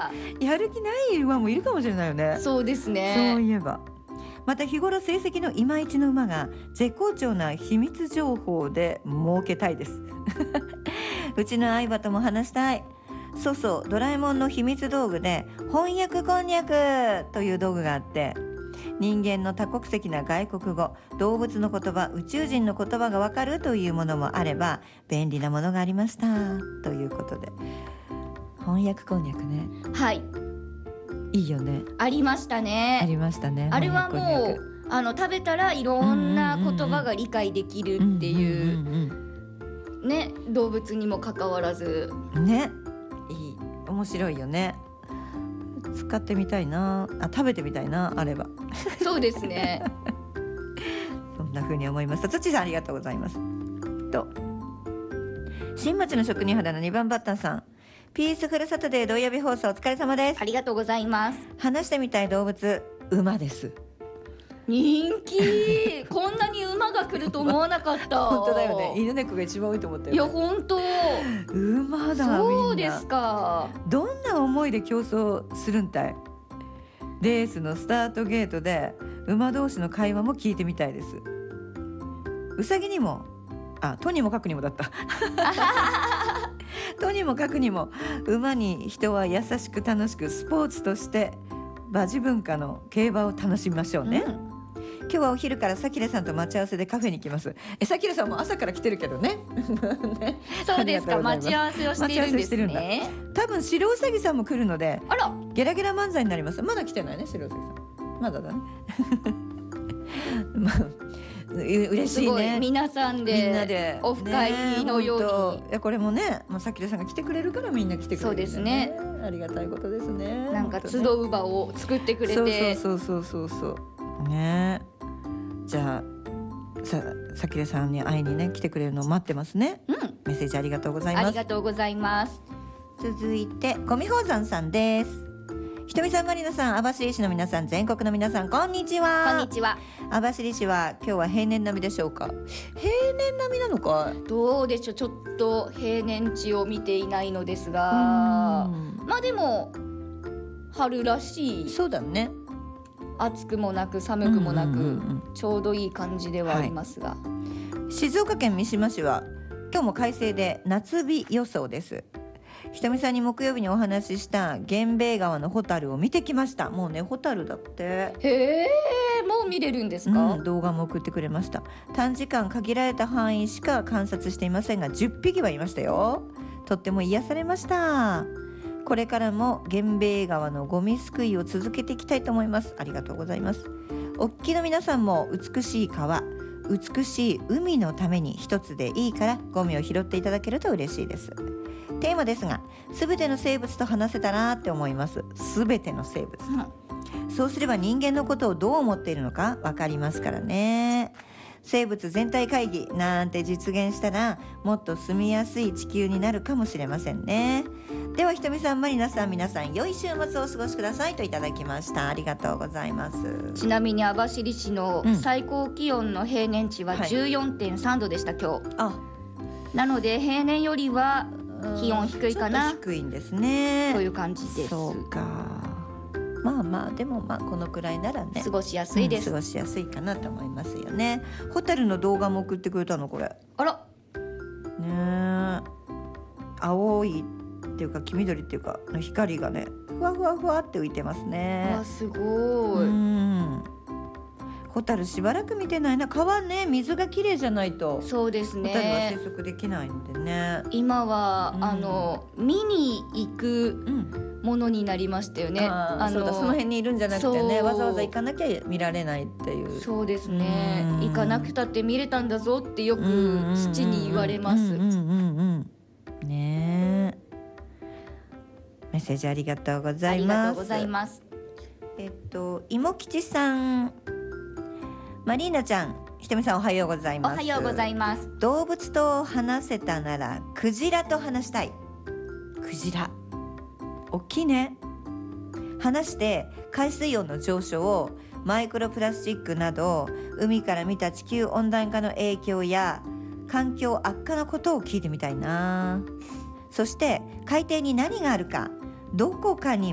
やる気ない馬もいるかもしれないよね。 そうですそうね。 いえば。また日頃成績のいまいちの馬が絶好調な秘密情報で儲けたいですうちの相葉とも話したい。そうそう、ドラえもんの秘密道具で翻訳こんにゃくという道具があって、人間の多国籍な外国語、動物の言葉、宇宙人の言葉がわかるというものもあれば便利なものがありましたということで、翻訳こんにゃくね、 はい、 いいよね。 ありましたね。 ありましたね。 あれは翻訳こんにゃくもう食べたらいろんな言葉が理解できるっていうね、動物にもかかわらずね、いい、面白いよね。使ってみたいなあ、食べてみたいな、あればそうですねそんな風に思いました。土さんありがとうございます。と新町の職人肌の2番バッターさん、ピースフルサタデー土曜日放送お疲れ様です。 ありがとうございます。 話してみたい動物、馬です。 人気こんなに馬が来ると思わなかった本当だよね。犬猫が一番多いと思ったよね。 いや本当、 馬だ。 そうですか。 どんな思いで競争するんたい。レースのスタートゲートで馬同士の会話も聞いてみたいです。うさぎにも、とにもかくにもだったとにもかくにも馬に人は優しく楽しくスポーツとして馬事文化の競馬を楽しみましょうね、今日はお昼からサキレさんと待ち合わせでカフェに行きます。サキレさんも朝から来てるけどねね、 そうですか。待ち合わせをしてるんですね。 多分白うさぎさんも来るので、 あら、 ゲラゲラ漫才になります。まだ来てないね、白うさぎさん。まだだねまあ嬉しいね。 皆さんでみんなでオフ会のように、 いやこれもね、さきれさんが来てくれるからみんな来てくれる、ね、 そうですね。 ありがたいことですね。 なんか集う場を作ってくれて、 そうね。じゃあさきれさんに会いにね来てくれるのを待ってますね、メッセージありがとうございます。 ありがとうございます。 続いて小見宝山さんです。ひとみさん、まりなさん、網走市の皆さん、全国の皆さん、こんにちは。 こんにちは。 網走市は今日は平年並みでしょうか。平年並みなのか、 どうでしょう。ちょっと平年値を見ていないのですが、まあでも春らしい。 そうだね。 暑くもなく寒くもなく、ちょうどいい感じではありますが、 静岡県三島市は今日も快晴で夏日予想です。ひとみさんに木曜日にお話しした源兵衛川のホタルを見てきました。もうね、ホタルだって。 へえ、もう見れるんですか。 動画も送ってくれました。短時間限られた範囲しか観察していませんが10匹はいましたよ。とっても癒されました。これからも源兵衛川のゴミすくいを続けていきたいと思います。ありがとうございます。お聞きの皆さんも美しい川、美しい海のために一つでいいからゴミを拾っていただけると嬉しいです。テーマですが、すべての生物と話せたらって思います。すべての生物、そうすれば人間のことをどう思っているのかわかりますからね。生物全体会議なんて実現したらもっと住みやすい地球になるかもしれませんね。ではひとみさん、まりなさん、皆さん良い週末をお過ごしくださいといただきました。ありがとうございます。 ちなみに網走市の最高気温の平年値は 14.3 度でした、今日。なので平年よりは気温低いかな。 ちょっと低いんですね。 という感じです。 そうか。でもこのくらいならね、 過ごしやすいです。 過ごしやすいかなと思いますよね。ホタルの動画も送ってくれたのこれ。 あら。 ね、青いっていうか黄緑っていうかの光がね、ふわふわふわって浮いてますね。 わ、すごい。 ホタルしばらく見てないな。川ね、水がきれいじゃないと。 そうですね。 ホタルは生息できないのでね。 今は、見に行くものになりましたよね。 そうだ、その辺にいるんじゃなくてね、わざわざ行かなきゃ見られないっていう。 そうですね。行かなくたって見れたんだぞってよく父に言われます。 ねえ。メッセージありがとうございます。ありがとうございます。 芋吉さん、マリーナちゃん、ひとみさん、おはようございます。 おはようございます。 動物と話せたならクジラと話したい。クジラ大きいね。話して海水温の上昇、マイクロプラスチックなど海から見た地球温暖化の影響や環境悪化のことを聞いてみたいな。そして海底に何があるか、どこかに